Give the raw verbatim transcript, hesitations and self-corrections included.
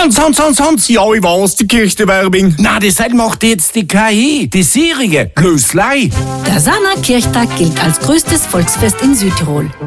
Hans, Hans, Hans, Hans, ja, ich weiß, die Kirchenwerbung. Na, das macht jetzt die K I, die Serie Glöslei. Der Sanner Kirchtag gilt als größtes Volksfest in Südtirol.